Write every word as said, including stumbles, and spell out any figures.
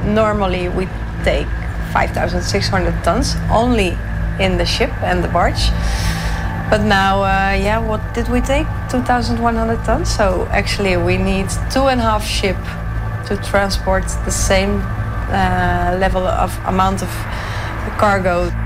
normally we take five thousand six hundred tons only in the ship and the barge. But now, uh, yeah, what did we take? two thousand one hundred tons. So actually we need two and a half ship to transport the same uh, level of amount of cargo.